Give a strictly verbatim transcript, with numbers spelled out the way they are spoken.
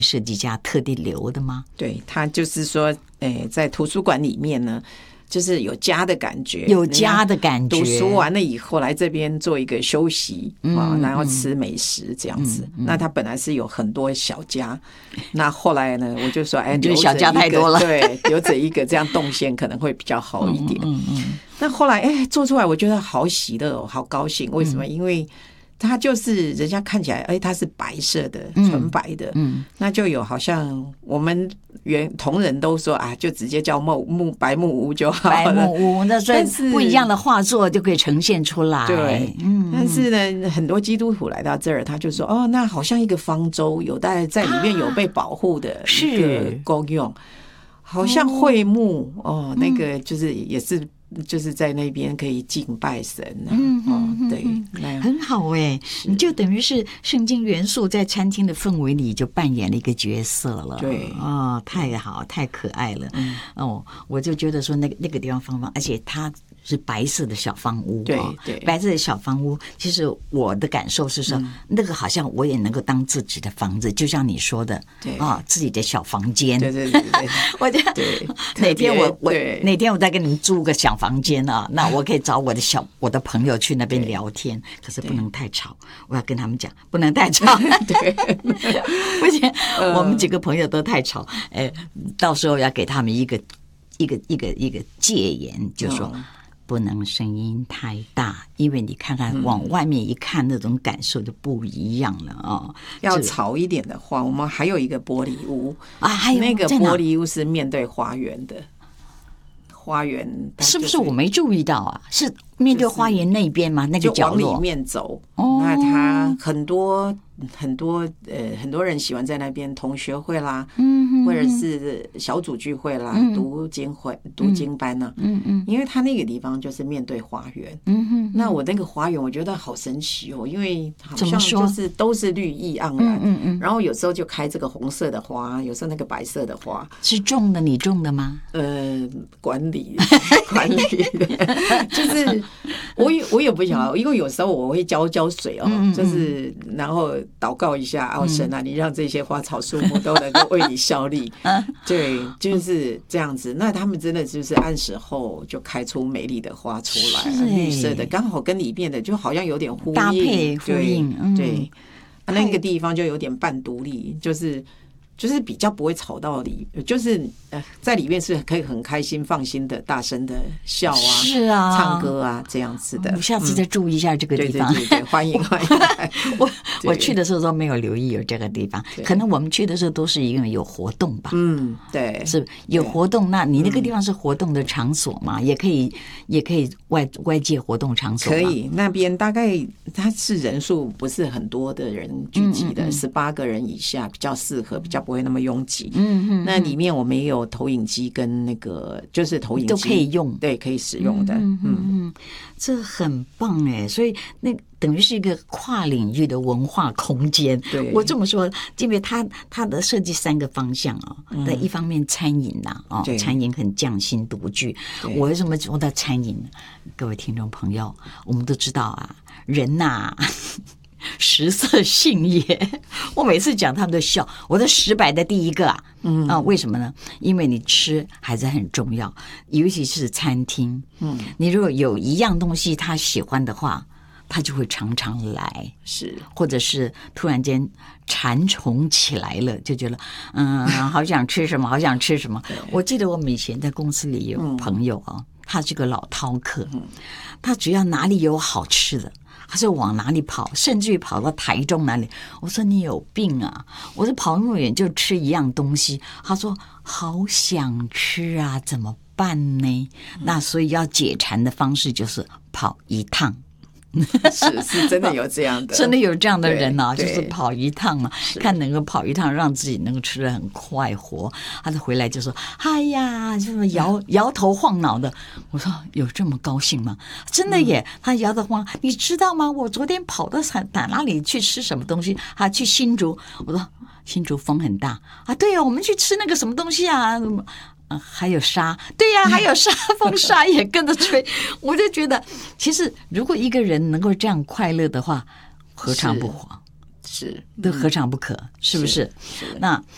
设计家特地留的吗？ 对，他就是说，诶，在图书馆里面呢，就是有家的感觉， 有家的感觉。 读书完了以后来这边做一个休息、嗯啊、然后吃美食这样子、嗯嗯。那他本来是有很多小家，那后来呢，我就说，哎， 留小家太多了， 对，留着一个这样动线可能会比较好一点。嗯 嗯, 嗯。那后来，哎，做出来我觉得好喜乐哦，好高兴。为什么？嗯、因为它就是人家看起来，哎，它是白色的，纯白的，嗯，那就有好像我们原同仁都说啊，就直接叫木木白木屋就好了， 白木屋，那所以不一样的画作就可以呈现出来。 对，嗯，但是呢，很多基督徒来到这儿，他就说，哦，那好像一个方舟，有在在里面有被保护的一个功用，啊、好像会幕哦，那个就是也是。就是在那边可以敬拜神、啊，嗯嗯嗯、哦，对， 很好哎，你就等于是圣经元素在餐厅的氛围里就扮演了一个角色了， 对， 哦，太好，太可爱了，嗯、哦，我就觉得说那个那个地方方方，而且它是白色的小房屋， 对对， 白色的小房屋，其实我的感受是说、嗯，那个好像我也能够当自己的房子，就像你说的， 对啊、哦，自己的小房间， 对对对对， 我觉得哪天我我哪天我再跟你们租个小房间啊，那我可以找我的小我的朋友去那边聊天，可是不能太吵，我要跟他们讲不能太吵， 对， 不行，我们几个朋友都太吵，哎，到时候要给他们一个一个一个一个戒严，就说。嗯，不能声音太大，因为你看看往外面一看，那种感受就不一样了哦。 要吵一点的话，我们还有一个玻璃屋啊，还有那个玻璃屋是面对花园的，花园、就是、 是不是我没注意到啊？是面对花园那边吗？那个角落就往里面走，哦、那它很多。很多呃，很多人喜欢在那边同学会啦，嗯，或者是小组聚会啦，嗯、读经会、读经班呢、啊，嗯嗯，因为他那个地方就是面对花园，嗯哼，那我那个花园我觉得好神奇哦，因为好像就是都是绿意盎然，嗯嗯，然后有时候就开这个红色的花，有时候那个白色的花， 是种的，你种的吗？ 呃，管理管理的，就是我也我也不晓得，因为有时候我会浇浇水哦，嗯嗯就是然后。祷告一下，哦神啊，你让这些花草树木都能够为你效力。对，就是这样子。那他们真的就是按时候就开出美丽的花出来，绿色的，刚好跟里面的就好像有点呼应， 搭配呼应。 对，对嗯、那个地方就有点半独立，就是。就是比较不会吵到里，就是呃，在里面是可以很开心、放心的、大声的笑啊， 是啊， 唱歌啊，这样子的。 我下次再注意一下这个地方。 嗯、对对对对，欢迎欢迎。 我我去的时候都没有留意有这个地方，可能我们去的时候都是因为有活动吧。 嗯，对， 是有活动。那你那个地方是活动的场所嘛？嗯、也可以，也可以外外界活动场所。 可以，那边大概它是人数不是很多的人聚集的，十八、嗯嗯、个人以下比较适合，比较不会那么拥挤。嗯嗯，那里面我们也有投影机跟那个就是投影机都可以用， 对，可以使用的。 嗯嗯嗯，这很棒哎，所以那等于是一个跨领域的文化空间。 对， 我这么说，因为它它的设计三个方向啊、哦，那、嗯、一方面餐饮呐、啊，哦，餐饮很匠心独具。我为什么说到餐饮？各位听众朋友，我们都知道啊，人呐、啊。食色性也，我每次讲他们都笑，我的十摆的第一个啊，嗯啊，为什么呢？因为你吃还是很重要，尤其是餐厅，嗯，你如果有一样东西他喜欢的话，他就会常常来， 是， 或者是突然间馋虫起来了，就觉得嗯，好想吃什么，好想吃什么。我记得我们以前在公司里有朋友啊，嗯、他是个老饕客，嗯、他只要哪里有好吃的。他就往哪里跑，甚至于跑到台中哪里。我说你有病啊！我说跑那么远就吃一样东西。他说好想吃啊，怎么办呢？那所以要解馋的方式就是跑一趟。 是是真的有这样的， 真的有这样的人啊，就是跑一趟嘛，看能够跑一趟，让自己能够吃得很快活。他就回来就说：“哎呀，就是摇摇头晃脑的。”我说：“有这么高兴吗？”真的耶，嗯、他摇头晃脑。你知道吗？我昨天跑到哪哪里去吃什么东西？啊，去新竹。我说新竹风很大啊，对呀，我们去吃那个什么东西啊？还有沙，对呀、啊，还有沙风沙也跟着吹，我就觉得，其实如果一个人能够这样快乐的话，何尝不活？ 是， 都何尝不可？是不是？ 是是那